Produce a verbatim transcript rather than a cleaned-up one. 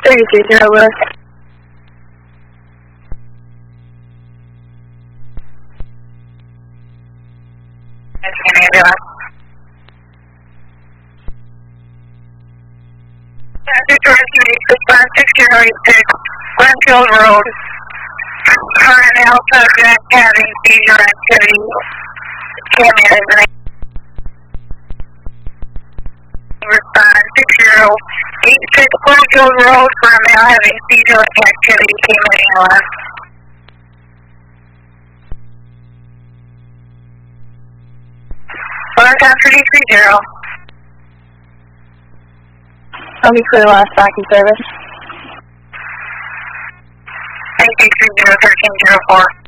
thirty-three zero, Lewis. That's an ambulance. George Community Response six zero eight six, Glenfield Road. Current male subject having seizure activity. Came in as an response six zero eight six, Glenfield Road. Current male having seizure activity. Came in A L S. One thirty-three zero. I'll be clear last backing service. Thank you, three zero one three zero four.